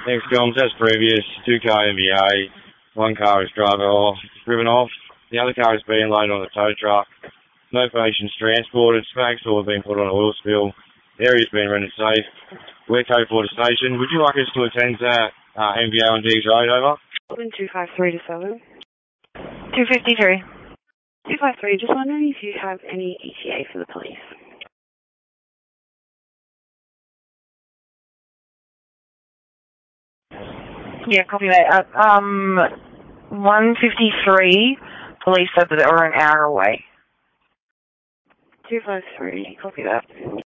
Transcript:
Thanks, Combs. As previous, 2-car MVA. One car is driven off. The other car is being loaded on the tow truck. No patients transported. Smags all have been put on an oil spill. The area's been rendered safe. We're code 4 to station. Would you like us to attend that MVA on Diggs Road, over? 253 to 7. 253. 253, just wondering if you have any ETA for the police. Yeah, copy that. 153, police said that they were an hour away. 253, copy that.